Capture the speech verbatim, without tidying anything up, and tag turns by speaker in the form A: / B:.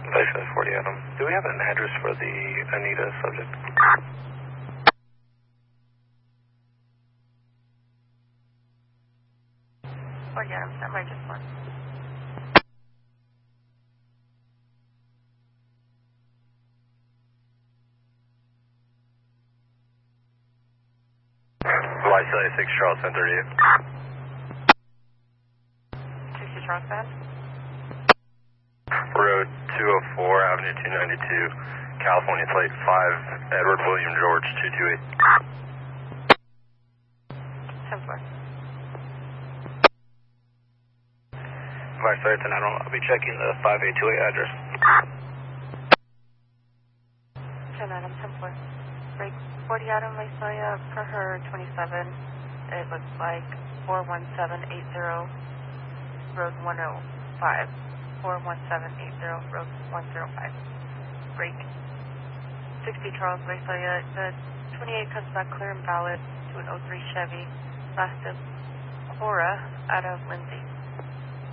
A: Vice forty Adam. Do we have an address for the Anita subject?
B: forty Adam, stand by just one.
A: Y six Charles ten thirty-eight.
B: sixty Charles Band.
A: Road two oh four, Avenue two ninety-two, California Plate five, Edward William George two two eight.
B: ten four.
A: Vice ten Adam, I'll be checking the five eight two eight address.
B: ten Adam, ten four. Break forty Adam, Visalia, per her twenty-seven. It looks like four one seven eight zero, road one oh five. four one seven eight zero, road one oh five. Break. sixty Charles, Visalia. The twenty-eight comes back clear and valid to an oh three Chevy. Last is Cora out of Lindsay.